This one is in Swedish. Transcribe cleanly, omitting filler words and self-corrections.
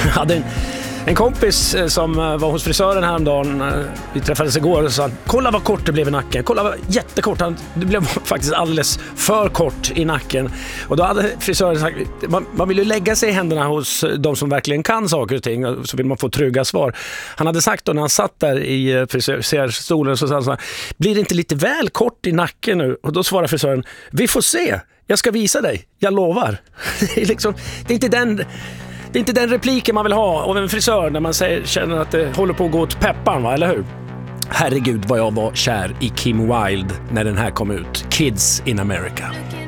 hade en kompis som var hos frisören häromdagen. Vi träffades igår och sa: kolla vad kort det blev i nacken. Kolla vad jättekort. Det blev faktiskt alldeles för kort i nacken. Och då hade frisören sagt: man vill ju lägga sig i händerna hos de som verkligen kan saker och ting, så vill man få trygga svar. Han hade sagt då när han satt där i frisörstolen, så sa han så här: blir det inte lite väl kort i nacken nu? Och då svarar frisören: vi får se. Jag ska visa dig. Jag lovar. Det är inte den repliken man vill ha av en frisör när man känner att det håller på att gå åt pepparn, va? Eller hur? Herregud vad jag var kär i Kim Wilde när den här kom ut. Kids in America.